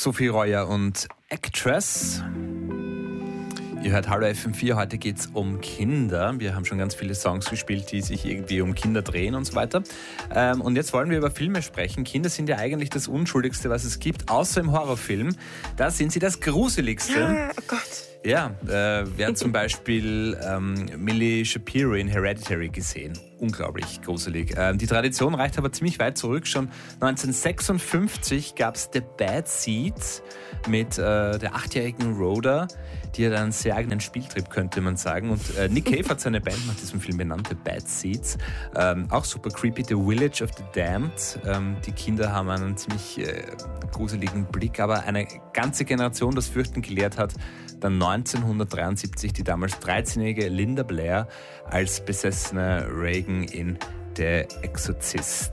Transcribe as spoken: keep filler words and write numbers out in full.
Sophie Reuer und Actress. Ihr hört Hallo F M vier, heute geht es um Kinder. Wir haben schon ganz viele Songs gespielt, die sich irgendwie um Kinder drehen und so weiter. Ähm, und jetzt wollen wir über Filme sprechen. Kinder sind ja eigentlich das Unschuldigste, was es gibt, außer im Horrorfilm. Da sind sie das Gruseligste. Oh Gott. Ja, äh, wer hat zum Beispiel ähm, Millie Shapiro in Hereditary gesehen? Unglaublich gruselig. Ähm, die Tradition reicht aber ziemlich weit zurück. Schon neunzehnhundertsechsundfünfzig gab es The Bad Seeds mit äh, der achtjährigen Rhoda, die hat einen sehr eigenen Spieltrieb, könnte man sagen. Und äh, Nick Cave hat seine Band nach diesem Film benannt, The Bad Seeds. Ähm, auch super creepy, The Village of the Damned. Ähm, die Kinder haben einen ziemlich äh, gruseligen Blick, aber eine ganze Generation das Fürchten gelehrt hat, dann neunzehnhundertdreiundsiebzig die damals dreizehnjährige Linda Blair als besessene Reagan in Der Exorzist.